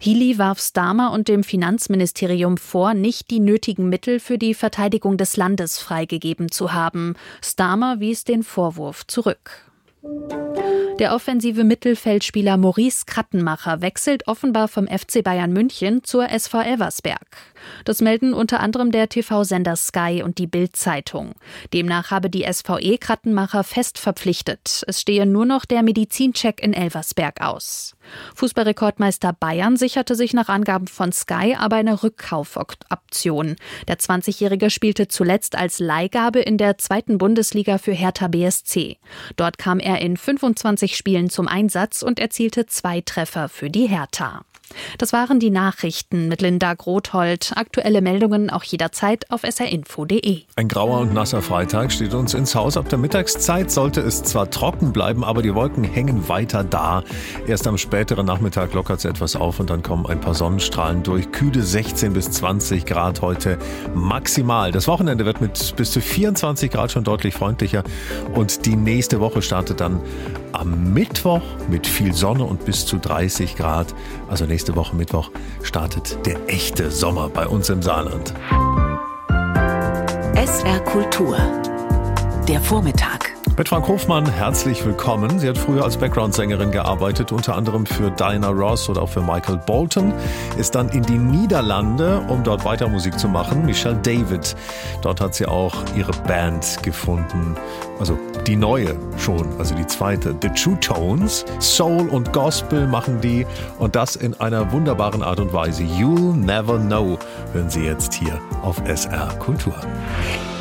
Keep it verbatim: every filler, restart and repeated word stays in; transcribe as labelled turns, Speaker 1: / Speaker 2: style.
Speaker 1: Healey warf Starmer und dem Finanzministerium vor, nicht die nötigen Mittel für die Verteidigung des Landes freigegeben zu haben. Starmer wies den Vorwurf zurück. Der offensive Mittelfeldspieler Maurice Krattenmacher wechselt offenbar vom F C Bayern München zur S V Elversberg. Das melden unter anderem der T V-Sender Sky und die Bild-Zeitung. Demnach habe die S V E Krattenmacher fest verpflichtet. Es stehe nur noch der Medizincheck in Elversberg aus. Fußballrekordmeister Bayern sicherte sich nach Angaben von Sky aber eine Rückkaufoption. Der zwanzigjährige spielte zuletzt als Leihgabe in der zweiten Bundesliga für Hertha B S C. Dort kam er in fünfundzwanzig Spielen zum Einsatz und erzielte zwei Treffer für die Hertha. Das waren die Nachrichten mit Linda Grothold. Aktuelle Meldungen auch jederzeit auf s r info punkt d e.
Speaker 2: Ein grauer und nasser Freitag steht uns ins Haus. Ab der Mittagszeit sollte es zwar trocken bleiben, aber die Wolken hängen weiter da. Erst am späteren Nachmittag lockert es etwas auf und dann kommen ein paar Sonnenstrahlen durch. Kühle sechzehn bis zwanzig Grad heute maximal. Das Wochenende wird mit bis zu vierundzwanzig Grad schon deutlich freundlicher. Und die nächste Woche startet dann am Mittwoch mit viel Sonne und bis zu dreißig Grad. Also nächste Woche Mittwoch startet der echte Sommer bei uns im Saarland.
Speaker 3: S R Kultur. Der Vormittag.
Speaker 2: Mit Frank Hofmann, herzlich willkommen. Sie hat früher als Background-Sängerin gearbeitet, unter anderem für Diana Ross oder auch für Michael Bolton. Ist dann in die Niederlande, um dort weiter Musik zu machen. Michelle David. Dort hat sie auch ihre Band gefunden. Also die neue schon, also die zweite. The True Tones. Soul und Gospel machen die. Und das in einer wunderbaren Art und Weise. You'll Never Know hören Sie jetzt hier auf S R Kultur.